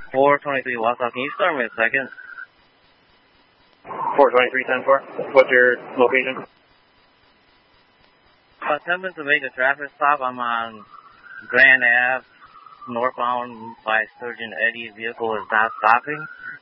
423 Wausau. Can you start me a second? 423-10-4. What's your location? 10 minutes to make a traffic stop. I'm on Grand Ave, northbound by Surgeon Eddie's vehicle is not stopping.